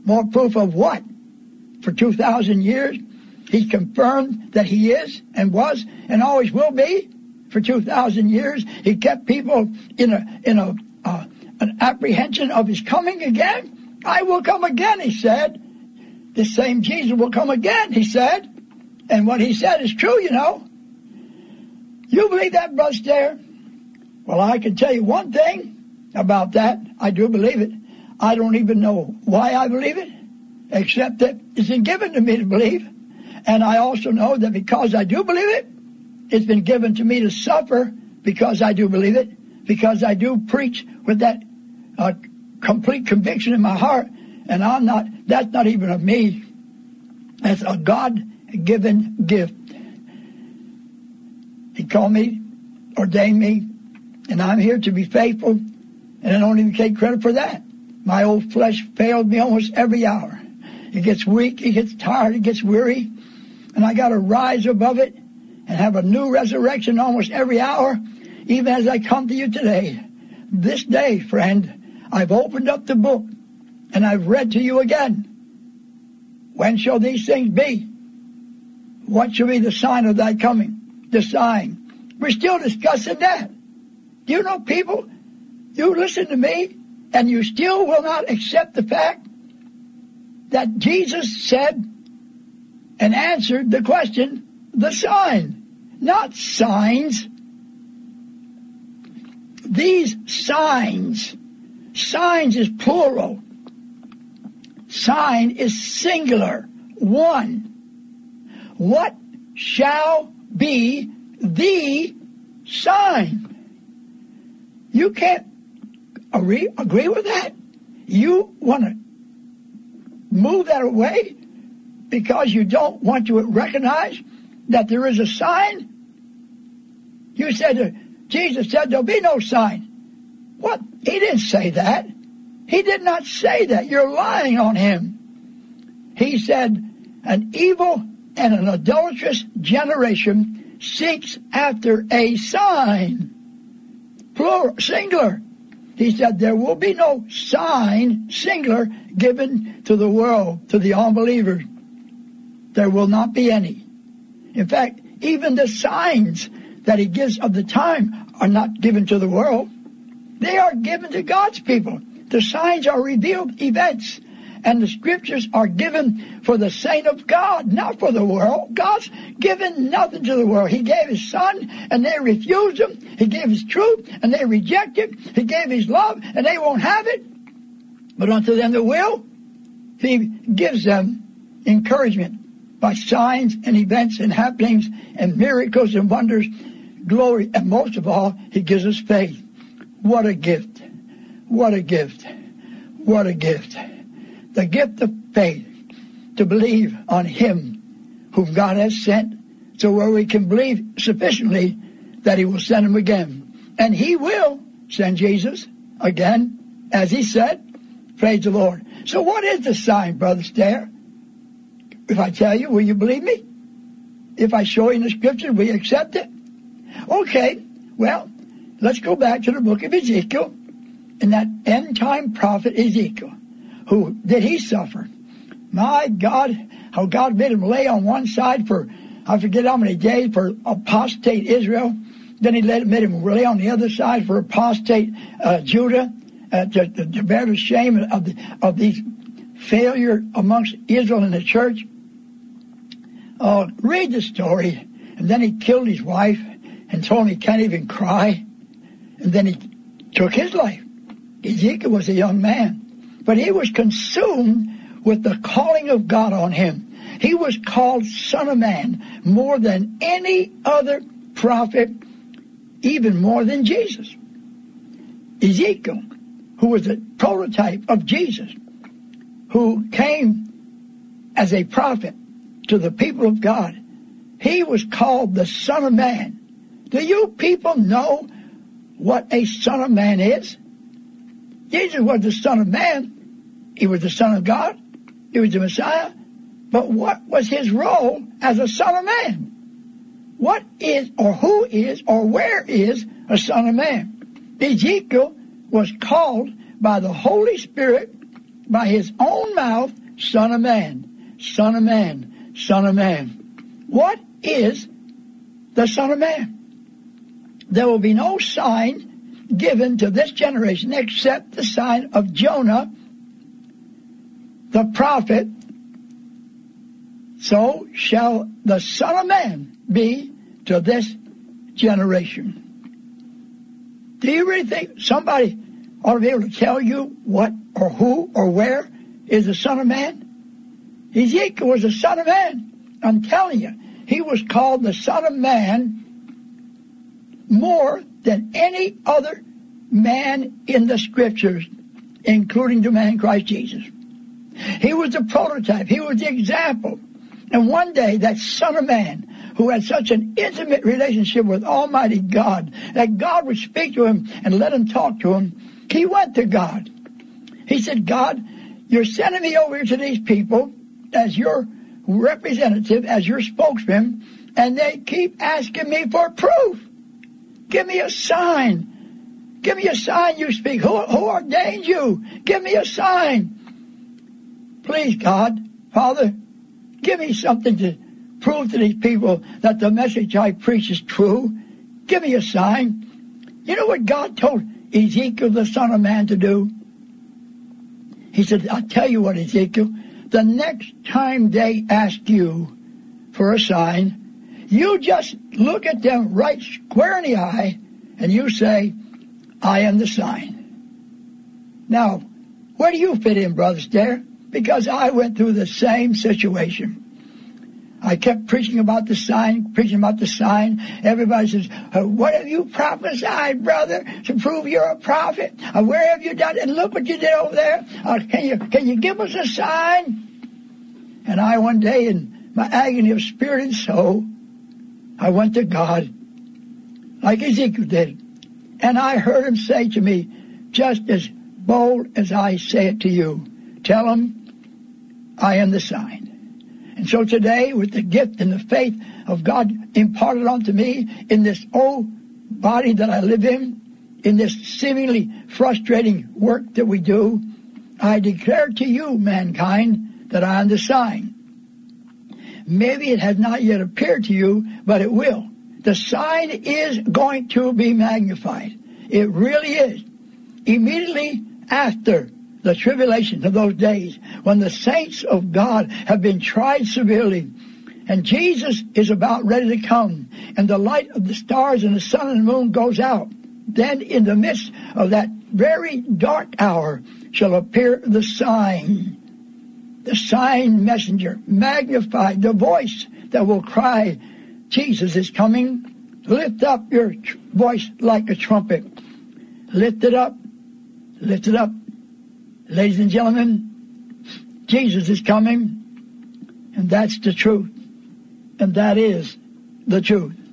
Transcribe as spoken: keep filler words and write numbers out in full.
More proof of what? For two thousand years, he's confirmed that he is and was and always will be. For two thousand years, he kept people in a in a uh, an apprehension of his coming again. I will come again, he said. This same Jesus will come again, he said. And what he said is true, you know. You believe that, Brother Stair? Well, I can tell you one thing about that. I do believe it. I don't even know why I believe it, except that it's been given to me to believe. And I also know that because I do believe it, it's been given to me to suffer because I do believe it, because I do preach with that uh, complete conviction in my heart. And I'm not, that's not even of me. That's a God-given gift. He called me, ordained me, and I'm here to be faithful, and I don't even take credit for that. My old flesh failed me almost every hour. It gets weak, it gets tired, it gets weary, and I got to rise above it and have a new resurrection almost every hour, even as I come to you today. This day, friend, I've opened up the book, and I've read to you again. When shall these things be? What shall be the sign of thy coming? The sign. We're still discussing that. Do you know, people, you listen to me, and you still will not accept the fact that Jesus said and answered the question, the sign, not signs. These signs, signs is plural. Sign is singular, one. What shall be the sign? You can't agree, agree with that? You want to move that away because you don't want to recognize that there is a sign? You said, Jesus said there'll be no sign. What? He didn't say that. He did not say that. You're lying on him. He said, an evil and an adulterous generation seeks after a sign. Plural, singular. He said, there will be no sign, singular, given to the world, to the unbeliever. There will not be any. In fact, even the signs that he gives of the time are not given to the world. They are given to God's people. The signs are revealed events, and the scriptures are given for the saint of God, not for the world. God's given nothing to the world. He gave his son, and they refused him. He gave his truth, and they rejected. He gave his love, and they won't have it. But unto them that will, he gives them encouragement by signs and events and happenings and miracles and wonders, glory, and most of all, he gives us faith. What a gift. What a gift. What a gift. The gift of faith to believe on him whom God has sent, so where we can believe sufficiently that he will send him again. And he will send Jesus again, as he said. Praise the Lord. So what is the sign, Brother Stair? If I tell you, will you believe me? If I show you in the scripture, will you accept it? Okay, well, let's go back to the book of Ezekiel, and that end-time prophet Ezekiel. Who did he suffer? My God, how God made him lay on one side for, I forget how many days, for apostate Israel. Then he made him lay on the other side for apostate uh, Judah, uh, to, to bear the shame of, the, of these failure amongst Israel and the church. Uh, read the story. And then he killed his wife and told him he can't even cry. And then he took his life. Ezekiel was a young man. But he was consumed with the calling of God on him. He was called Son of Man more than any other prophet, even more than Jesus. Ezekiel, who was a prototype of Jesus, who came as a prophet to the people of God, he was called the Son of Man. Do you people know what a Son of Man is? Jesus was the Son of Man. He was the Son of God. He was the Messiah. But what was his role as a Son of Man? What is, or who is, or where is a Son of Man? Ezekiel was called by the Holy Spirit by his own mouth, Son of Man, Son of Man, Son of Man. What is the Son of Man? There will be no sign given to this generation except the sign of Jonah, the prophet. So shall the Son of Man be to this generation. Do you really think somebody ought to be able to tell you what or who or where is the Son of Man? Ezekiel was the Son of Man. I'm telling you, he was called the Son of Man more than any other man in the Scriptures, including the man Christ Jesus. He was the prototype. He was the example. And one day, that Son of Man, who had such an intimate relationship with Almighty God, that God would speak to him and let him talk to him, he went to God. He said, God, you're sending me over to these people as your representative, as your spokesman, and they keep asking me for proof. Give me a sign. Give me a sign you speak. Who, who ordained you? Give me a sign. Please, God, Father, give me something to prove to these people that the message I preach is true. Give me a sign. You know what God told Ezekiel, the Son of Man, to do? He said, I'll tell you what, Ezekiel, the next time they ask you for a sign, you just look at them right square in the eye and you say, I am the sign. Now, where do you fit in, Brother Stair? Because I went through the same situation. I kept preaching about the sign, preaching about the sign. Everybody says, uh, what have you prophesied, brother, to prove you're a prophet? Uh, where have you done it? And look what you did over there. Uh, can you can you give us a sign? And I one day, in my agony of spirit and soul, I went to God, like Ezekiel did. And I heard him say to me, just as bold as I say it to you, tell him, I am the sign. And so today, with the gift and the faith of God imparted onto me in this old body that I live in, in this seemingly frustrating work that we do, I declare to you, mankind, that I am the sign. Maybe it has not yet appeared to you, but it will. The sign is going to be magnified. It really is. Immediately after the tribulation of those days, when the saints of God have been tried severely, and Jesus is about ready to come, and the light of the stars and the sun and the moon goes out, then in the midst of that very dark hour shall appear the sign, the sign messenger, magnified, the voice that will cry, Jesus is coming. Lift up your tr- voice like a trumpet. Lift it up. Lift it up. Ladies and gentlemen, Jesus is coming, and that's the truth. And that is the truth.